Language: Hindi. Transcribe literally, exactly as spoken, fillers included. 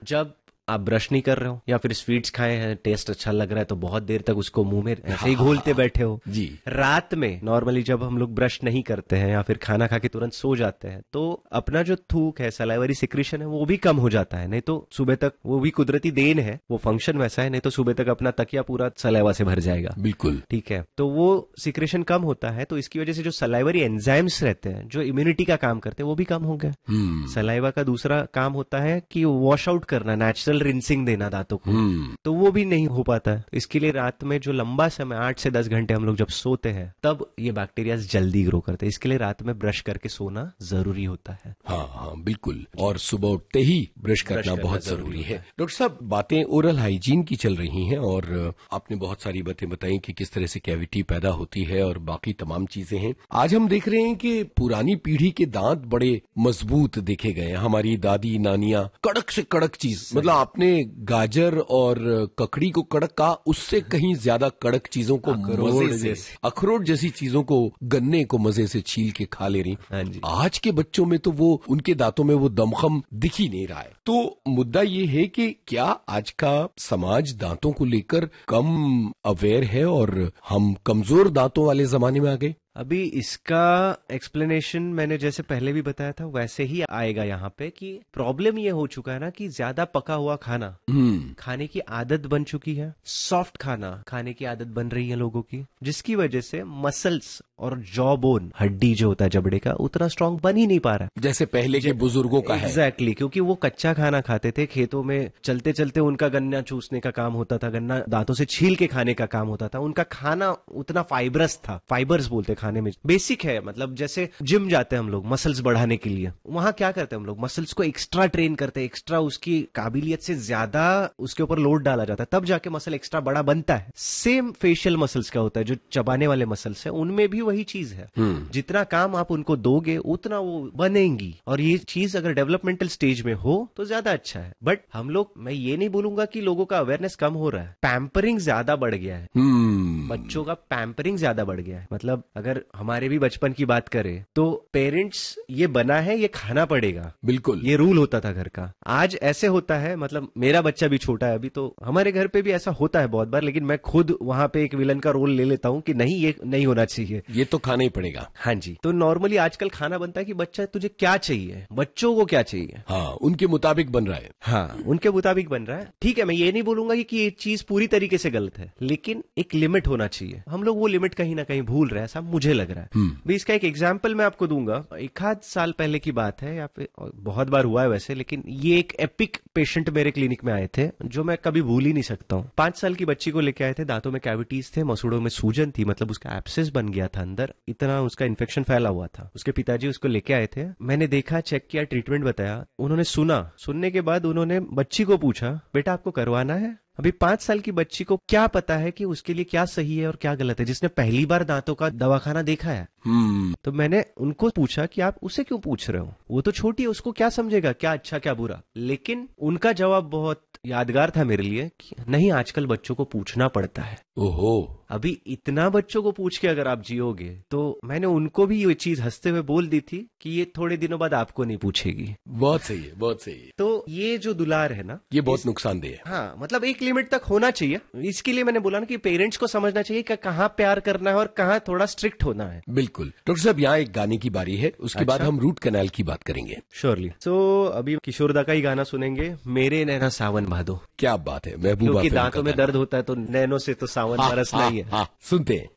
जब आप ब्रश नहीं कर रहे हो या फिर स्वीट्स खाए हैं, टेस्ट अच्छा लग रहा है तो बहुत देर तक उसको मुंह में ऐसे ही घोलते बैठे हो जी। रात में नॉर्मली जब हम लोग ब्रश नहीं करते हैं या फिर खाना खा के तुरंत सो जाते हैं तो अपना जो थूक है, सलाइवरी सिक्रीशन है, वो भी कम हो जाता है। नहीं तो सुबह तक, वो भी कुदरती देन है, वो फंक्शन वैसा है, नहीं तो सुबह तक अपना तकिया पूरा सलाइवा से भर जाएगा। बिल्कुल ठीक है, तो वो सिक्रेशन कम होता है, तो इसकी वजह से जो सलाइवरी एंजाइम्स रहते हैं जो इम्यूनिटी का काम करते हैं वो भी कम हो गए। सलाइवा का दूसरा काम होता है कि वॉश आउट करना, नेचुरल रिंसिंग देना दांतों को, तो वो भी नहीं हो पाता है। इसके लिए रात में जो लंबा समय आठ से दस घंटे हम लोग जब सोते हैं तब ये बैक्टीरिया जल्दी ग्रो करते हैं। इसके लिए रात में ब्रश करके सोना जरूरी होता है। हाँ हाँ बिल्कुल, और सुबह उठते ही ब्रश करना बहुत जरूरी है। डॉक्टर साहब, बातें ओरल हाइजीन की चल रही हैं और आपने बहुत सारी बातें बताई कि किस तरह से कैविटी पैदा होती है और बाकी तमाम चीजें हैं। आज हम देख रहे हैं कि पुरानी पीढ़ी के दांत बड़े मजबूत देखे गए हैं। हमारी दादी नानियां कड़क से कड़क चीज, मतलब आपने गाजर और ककड़ी को कड़क कहा, उससे कहीं ज्यादा कड़क चीजों को मजे से, अखरोट जैसी चीजों को, गन्ने को मजे से छील के खा ले रही। हाँ जी। आज के बच्चों में तो वो, उनके दांतों में वो दमखम दिख ही नहीं रहा है। तो मुद्दा ये है कि क्या आज का समाज दांतों को लेकर कम अवेयर है और हम कमजोर दांतों वाले जमाने में आ गए? अभी इसका एक्सप्लेनेशन मैंने जैसे पहले भी बताया था वैसे ही आएगा यहाँ पे, कि प्रॉब्लम ये हो चुका है ना कि ज्यादा पका हुआ खाना खाने की आदत बन चुकी है, सॉफ्ट खाना खाने की आदत बन रही है लोगों की, जिसकी वजह से मसल्स और जॉ बोन, हड्डी जो होता है जबड़े का, उतना स्ट्रांग बन ही नहीं पा रहा जैसे पहले के बुजुर्गों का है। एग्जैक्टली, क्योंकि वो कच्चा खाना खाते थे, खेतों में चलते चलते उनका गन्ना चूसने का काम होता था, गन्ना दांतों से छील के खाने का काम होता था, उनका खाना उतना फाइबरस था, फाइबर्स बोलते खाने में, बेसिक है। मतलब जैसे जिम जाते हैं हम लोग मसल्स बढ़ाने के लिए, वहां क्या करते हैं हम लोग, मसल्स को एक्स्ट्रा ट्रेन करते हैं, एक्स्ट्रा उसकी काबिलियत से ज्यादा उसके ऊपर लोड डाला जाता है, तब जाके मसल एक्स्ट्रा बड़ा बनता है। सेम फेशियल मसल्स का होता है, जो चबाने वाले मसल्स है, उनमें भी वही चीज है। जितना काम आप उनको दोगे उतना वो बनेंगी, और ये चीज अगर डेवलपमेंटल स्टेज में हो तो ज्यादा अच्छा है। बट हम लोग, मैं ये नहीं बोलूंगा कि लोगों का अवेयरनेस कम हो रहा है, पैम्परिंग ज्यादा बढ़ गया है, बच्चों का पैम्परिंग ज्यादा बढ़ गया है। मतलब अगर हमारे भी बचपन की बात करें तो पेरेंट्स, ये बना है ये खाना पड़ेगा, बिल्कुल ये रूल होता था घर का। आज ऐसे होता है, मतलब मेरा बच्चा भी छोटा है अभी, तो हमारे घर पे भी ऐसा होता है बहुत बार, लेकिन मैं खुद वहां पे एक विलन का रोल ले लेता हूं कि नहीं, ये नहीं होना चाहिए, ये तो खाना ही पड़ेगा। हाँ जी। तो नॉर्मली आजकल खाना बनता है कि बच्चा तुझे क्या चाहिए, बच्चों को क्या चाहिए, हाँ उनके मुताबिक बन रहा है। हाँ उनके मुताबिक बन रहा है। ठीक है, मैं ये नहीं बोलूंगा कि ये चीज पूरी तरीके से गलत है, लेकिन एक लिमिट होना चाहिए। हम लोग वो लिमिट कहीं ना कहीं भूल रहे हैं, ऐसा मुझे लग रहा है। भी इसका एक एग्जाम्पल मैं आपको दूंगा। एक आध साल पहले की बात है, या फिर बहुत बार हुआ है वैसे, लेकिन ये एक एपिक पेशेंट मेरे क्लिनिक में आए थे जो मैं कभी भूल ही नहीं सकता हूँ। पांच साल की बच्ची को लेके आए थे, दांतों में कैविटीज थे, मसूड़ों में सूजन थी, मतलब उसका एब्सेस बन गया था अंदर, इतना उसका इन्फेक्शन फैला हुआ था। उसके पिताजी उसको लेके आए थे, मैंने देखा, चेक किया, ट्रीटमेंट बताया, उन्होंने सुना। सुनने के बाद उन्होंने बच्ची को पूछा, बेटा आपको करवाना है? अभी पांच साल की बच्ची को क्या पता है कि उसके लिए क्या सही है और क्या गलत है, जिसने पहली बार दांतों का दवाखाना देखा है। तो मैंने उनको पूछा कि आप उसे क्यों पूछ रहे हो, वो तो छोटी है, उसको क्या समझेगा, क्या अच्छा क्या बुरा। लेकिन उनका जवाब बहुत यादगार था मेरे लिए कि नहीं, आजकल बच्चों को पूछना पड़ता है। ओहो, अभी इतना बच्चों को पूछ के अगर आप जियोगे, तो मैंने उनको भी ये चीज हंसते हुए बोल दी थी कि ये थोड़े दिनों बाद आपको नहीं पूछेगी। बहुत सही है, बहुत सही है। तो ये जो दुलार है ना, ये बहुत नुकसानदेह है। हाँ, मतलब एक लिमिट तक होना चाहिए। इसके लिए मैंने बोला ना कि पेरेंट्स को समझना चाहिए कि कहाँ प्यार करना है और कहाँ थोड़ा स्ट्रिक्ट होना है। बिल्कुल। डॉक्टर साहब, यहाँ एक गाने की बारी है, उसके अच्छा? बाद हम रूट कैनाल की बात करेंगे। श्योरली। तो अभी किशोरदा का ही गाना सुनेंगे, मेरे नैना सावन भादो। क्या बात है, महबूबा। क्योंकि दांतों में दर्द होता है तो नैनों से तो सावन बरसना ही है। हाँ, सुनते हैं।